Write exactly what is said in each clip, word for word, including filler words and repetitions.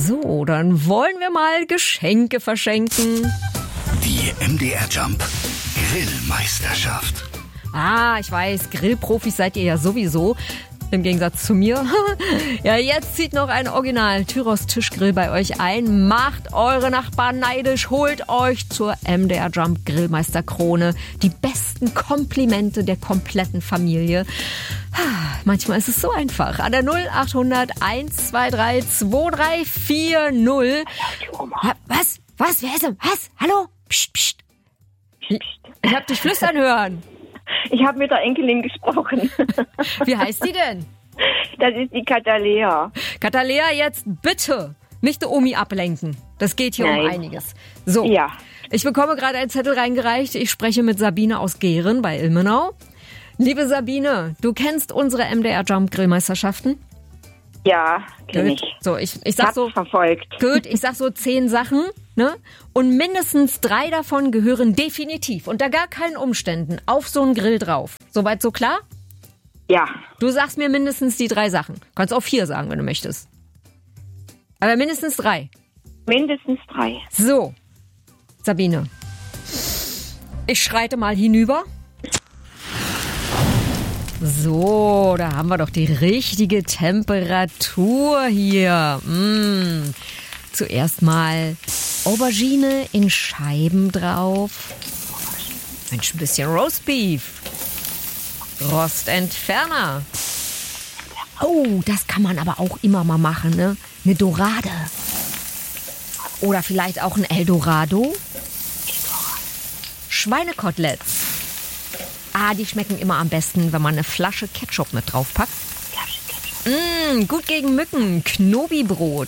So, dann wollen wir mal Geschenke verschenken. Die M D R Jump Grillmeisterschaft. Ah, ich weiß, Grillprofis seid ihr ja sowieso. Im Gegensatz zu mir. Ja, jetzt zieht noch ein Original Tyros Tischgrill bei euch ein. Macht eure Nachbarn neidisch. Holt euch zur M D R Jump Grillmeisterkrone die besten Komplimente der kompletten Familie. Manchmal ist es so einfach. An der null achthundert eins zwei drei zwei drei vier null. Was? Was? Wer ist denn? Was? Hallo? Psst, psst. Ich, ich hab dich flüstern hören. Ich habe mit der Enkelin gesprochen. Wie heißt die denn? Das ist die Katalea. Katalea, jetzt bitte nicht die Omi ablenken. Das geht hier Nein. um einiges. So, Ja. Ich bekomme gerade einen Zettel reingereicht. Ich spreche mit Sabine aus Gehren bei Ilmenau. Liebe Sabine, du kennst unsere M D R Jump Grillmeisterschaften? Ja, kenne Gut. ich. So, ich, ich sag Hab's so, verfolgt. gut, ich sag so zehn Sachen, ne? Und mindestens drei davon gehören definitiv unter gar keinen Umständen auf so einen Grill drauf. Soweit so klar? Ja. Du sagst mir mindestens die drei Sachen. Kannst auch vier sagen, wenn du möchtest. Aber mindestens drei. Mindestens drei. So, Sabine. Ich schreite mal hinüber. So, da haben wir doch die richtige Temperatur hier. Mm. Zuerst mal Aubergine in Scheiben drauf. Mensch, ein bisschen Roastbeef. Rostentferner. Oh, das kann man aber auch immer mal machen, ne? Eine Dorade. Oder vielleicht auch ein Eldorado. Schweinekoteletts. Ah, die schmecken immer am besten, wenn man eine Flasche Ketchup mit draufpackt. Mmh, gut gegen Mücken. Knobi-Brot.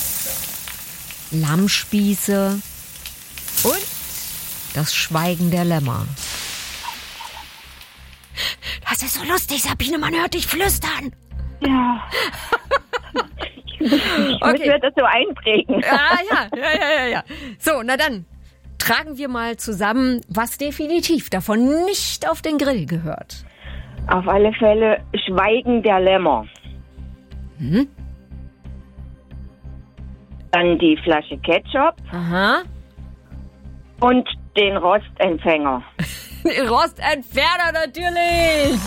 Lammspieße. Und das Schweigen der Lämmer. Das ist so lustig, Sabine, man hört dich flüstern. Ja. Ich muss Okay. mir das so einprägen. Ah, ja, ja, ja, ja, ja. So, na dann tragen wir mal zusammen, was definitiv davon nicht auf den Grill gehört. Auf alle Fälle Schweigen der Lämmer. Hm? Dann die Flasche Ketchup Aha. und den Rostempfänger. Rostentferner natürlich.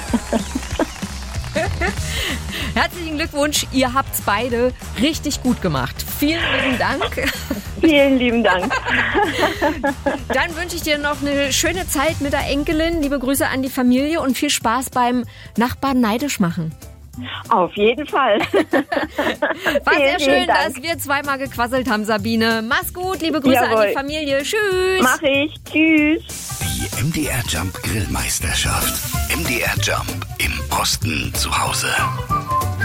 Herzlichen Glückwunsch, ihr habt's beide richtig gut gemacht. Vielen lieben Dank. Vielen lieben Dank. Dann wünsche ich dir noch eine schöne Zeit mit der Enkelin. Liebe Grüße an die Familie und viel Spaß beim Nachbarn neidisch machen. Auf jeden Fall. War sehr Vielen, schön, vielen Dank. dass wir zweimal gequasselt haben, Sabine. Mach's gut, liebe Grüße Jawohl. an die Familie. Tschüss. Mach ich. Tschüss. Die M D R Jump Grillmeisterschaft. M D R Jump im Osten zu Hause.